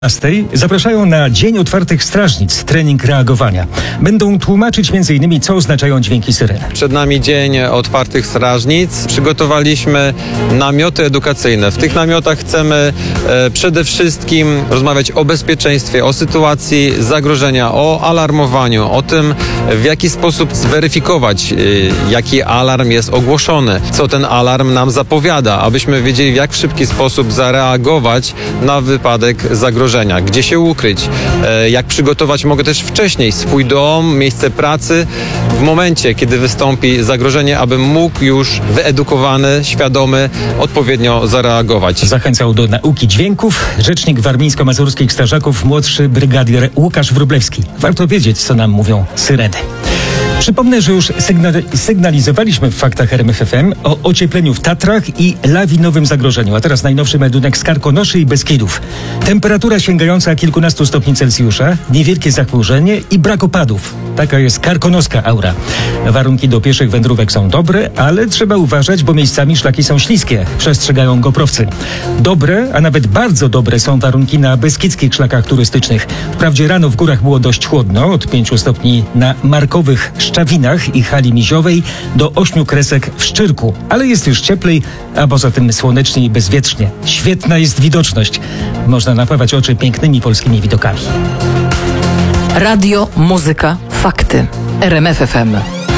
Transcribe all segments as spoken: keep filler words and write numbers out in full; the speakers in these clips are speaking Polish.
Zapraszają na Dzień Otwartych Strażnic, trening reagowania. Będą tłumaczyć między innymi, co oznaczają dźwięki syreny. Przed nami Dzień Otwartych Strażnic. Przygotowaliśmy namioty edukacyjne. W tych namiotach chcemy e, przede wszystkim rozmawiać o bezpieczeństwie, o sytuacji zagrożenia, o alarmowaniu, o tym, w jaki sposób zweryfikować, e, jaki alarm jest ogłoszony, co ten alarm nam zapowiada, abyśmy wiedzieli, w jak szybki sposób zareagować na wypadek zagrożenia. Gdzie się ukryć, jak przygotować mogę też wcześniej swój dom, miejsce pracy w momencie, kiedy wystąpi zagrożenie, abym mógł już wyedukowany, świadomy, odpowiednio zareagować. Zachęcał do nauki dźwięków rzecznik warmińsko-mazurskich strażaków, młodszy brygadier Łukasz Wróblewski. Warto wiedzieć, co nam mówią syreny. Przypomnę, że już sygnali- sygnalizowaliśmy w faktach R M F F M o ociepleniu w Tatrach i lawinowym zagrożeniu. A teraz najnowszy meldunek z Karkonoszy i Beskidów. Temperatura sięgająca kilkunastu stopni Celsjusza, niewielkie zachmurzenie i brak opadów. Taka jest karkonoska aura. Warunki do pieszych wędrówek są dobre, ale trzeba uważać, bo miejscami szlaki są śliskie. Przestrzegają goprowcy. Dobre, a nawet bardzo dobre są warunki na beskidzkich szlakach turystycznych. Wprawdzie rano w górach było dość chłodno, od pięciu stopni na markowych Szczawinach i Hali Miziowej do ośmiu kresek w Szczyrku. Ale jest już cieplej, a poza tym słonecznie i bezwietrznie. Świetna jest widoczność. Można napawać oczy pięknymi polskimi widokami. Radio, muzyka, fakty. R M F F M.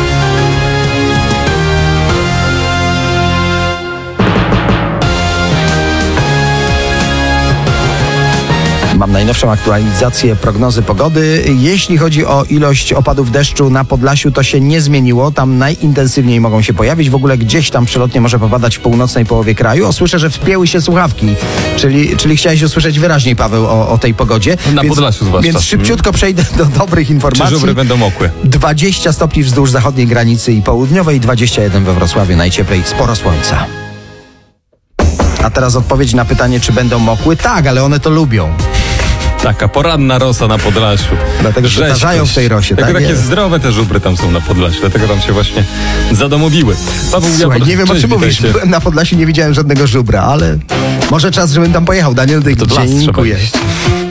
Mam najnowszą aktualizację prognozy pogody. Jeśli chodzi o ilość opadów deszczu na Podlasiu, to się nie zmieniło. Tam najintensywniej mogą się pojawić. W ogóle gdzieś tam przelotnie może popadać w północnej połowie kraju. O, słyszę, że wpięły się słuchawki. Czyli, czyli chciałeś usłyszeć wyraźniej, Paweł, o, o tej pogodzie. Na więc, Podlasiu zwłaszcza. Więc szybciutko przejdę do dobrych informacji. Czy żubry będą mokłe? dwadzieścia stopni wzdłuż zachodniej granicy i południowej, dwadzieścia jeden we Wrocławiu, najcieplej, sporo słońca. A teraz odpowiedź na pytanie, czy będą mokły? Tak, ale one to lubią. Taka poranna rosa na Podlasiu. Dlatego Rzeźkość. przetarzają w tej rosie, Dlatego tak? takie Jest. zdrowe te żubry tam są na Podlasiu. Dlatego tam się właśnie zadomowiły. Paweł Słuchaj, Jabor, nie wiem, o cześć, czym mówisz. witajcie. Byłem na Podlasiu, nie widziałem żadnego żubra, ale może czas, żebym tam pojechał. Daniel Dyk, To do las trzeba dziękuję. iść.